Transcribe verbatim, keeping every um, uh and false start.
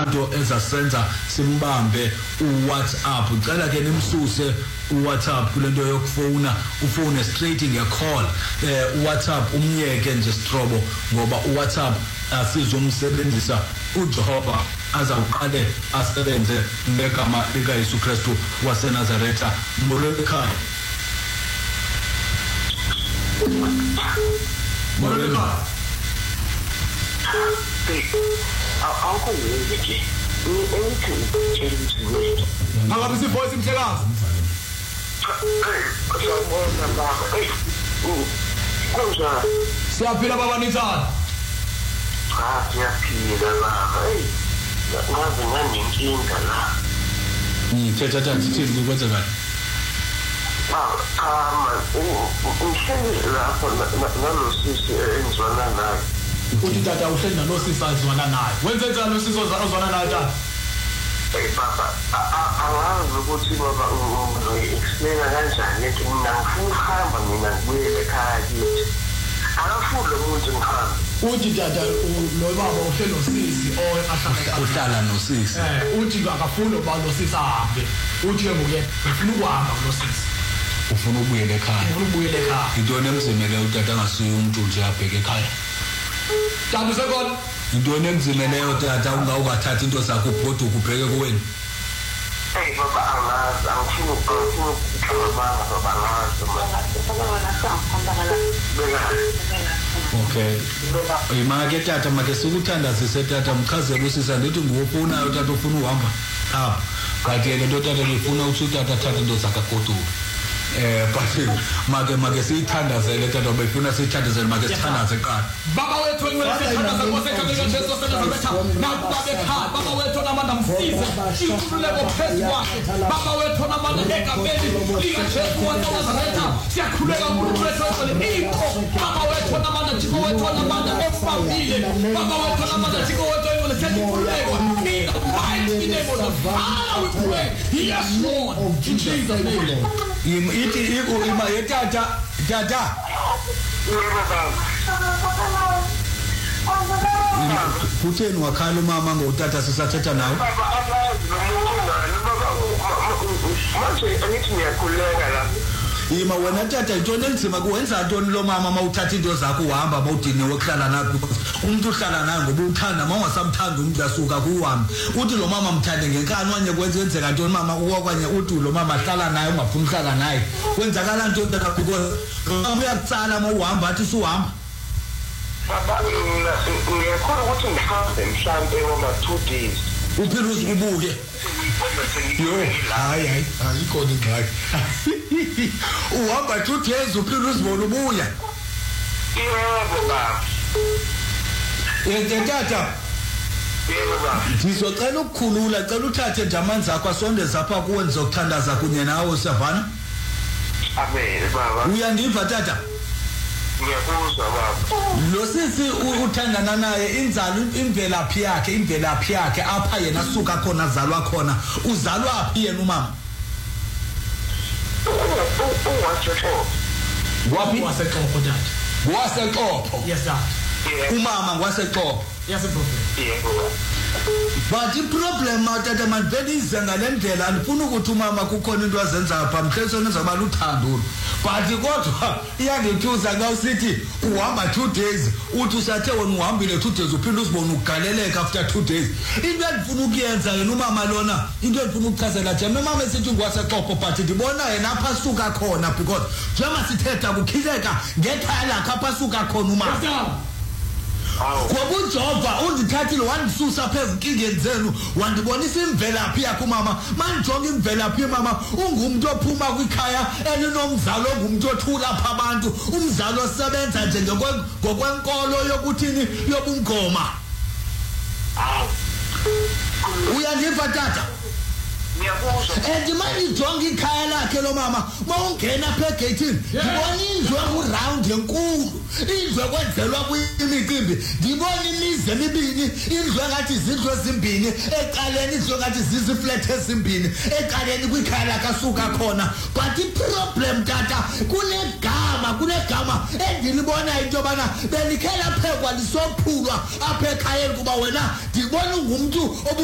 into ezasenza simbambe uWhatsApp ucela ke nimsuse uWhatsApp kulento yokufona ufone straight ngecall eh uWhatsApp umyeke nje strobo ngoba uWhatsApp asizomsebenzisa uJehova azawuqale asebenze ngegama lika Yesu Kristu waseNazaretha moleka moleka awukho nje anything change Akabe si voice mhlekazi Sawubona baba hey kunja siyaphila baba nithanda Ah siyaphila baba hey ngaze nganenkinga la ngithetha thathi thini kwenza kahle Ah um uhleli lapho nalosisi engizwana naye uthi tata uhleli nanosisi azwana naye wenze njani nosisi ozwana naye tata Hey baba awazi ukuthi baba uzoyi-explain kanjani ukuthi mina ngifuna ukuhamba mina ngibuyele ekhaya kithi akafuni lo muntu ngihambe uthi tata lo baba uhleli nosisi oahlala uhlala nosisi eh uthi akafuni ukuba nosisi ahambe uthi ke ngoku ufuna ukuhamba nosisi ufuna ukubuyela ekhaya ufuna ukubuyela ekhaya into nemzimele utata angasuye umuntu nje abheke ekhaya tata usekhona into nemzimeleyo tata ungawukathatha into zakho ubhoda ukubheke kuwena Hey baba angazi angifuni ukufuna ukuhlala baba Okay imake tata make sikuthandazise tata mchazele usisa ndithi nguwofunayo tata ufuna uhamba apha but yena into tata ngifuna ukuthi tata thatha into zakhe goduka eh but make make siyithandazele tata befuna siyithandazele make sithandaze qala baba wethu wena sithandaza ngosekhamela Jesu senazaretha nakuba bekhaya baba wethu namanda msize inkululeko phezu kwakhe baba wethu namanda egameni lika Jesu wasenazaretha siyakhuleka umuntu wesizwe ikho baba wethu namanda jiko wethu namanda efambile baba wethu namanda jiko wethu ngole sesikhulekwa in the mighty name of the Father we pray yes Lord in Jesus name ithi iko ima yetata tata kutheni wakhala umama ngotata sisathetha nawe manje angithi ngiyakhuleka la ima wena tata into enzima kuwenza ntoni lo mama mawuthatha into zakho uhamba mawudiniwe ukuhlala naye because umuntu uhlala naye ngoba uthanda mawungasamthanda umuntu asuka kuhambe uthi lo mama mthande ngenkani wanye kwenza kwenzeka ntoni mama ukwanye uthi lo mama hlala naye ungafuni ukuhlala naye kwenzakala ntoni tata because mama uyakutsala mawuhamba athi suhamba baba ngiyakhona ukuthi ngihambe mhlambe ngoma two days uphila uzibuke yo hayi hayi ayikho ingxaki uhamba two days uphila uzibona ubuya yebo baba yente tata yebo baba ngizocela ukukhulula cela uthathe nje amanzi akho asondeza apha kuwe ngizokuthandaza kunye nawe savana abe baba uyandiva tata ngiyakuzwa baba lo sisi uthandana naye inzalo imvelaphi yakhe imvelaphi yakhe apha yena suka khona azalwa khona uzalwa phi yena umama uwatsho wapi waseXhopho tata waseXhopho yes sir umama ngwaseXhopho yes prophet yebo but iproblem tata manivelize ngalendlela andifuna ukuthi umama kukhona into azenza apha mhleso nizaba luthando but kodwa iyangithusa xa usithi uhamba two days uthi usathe wena uhambile two days uphinde uzibone ugaleleka after two days into endifuna ukuyenza yena umama lona into endifuna ukuchazela nje umama esithi ngwaseXhopho but ndibona yena apha suka khona because njengoba sithetha kukhileka ngekhaya lakhe apha suka khona umama ngoba uJehova undithathile wandisusa phezulu inkingeni zenu wandibonisa imvelaphi yakhe umama manjonga imvelaphi mama ungumuntu ophuma kwikhaya elinomzalo ongumuntu othula apha abantu umzalo osebenza nje ngokwenkolo yokuthini yobungoma uyandiva tata ngiyakuzwa and manje jonga ikhaya lakhe lo mama mawungena phe gateini ngibona indlu eround enkulu indlu ekwenzelwa kwimicimbi ngibona imizi emibini indlu engathi izindlu ezimbini eqaleni indlu engathi ziziflat ezimbini eqaleni kwikhaya lakhe asuka khona but iproblem tata kunegama kunegama endilibona into bana benikhela phekwa lisophulwa apha ekhayeni kuba wena ndibona ungumuntu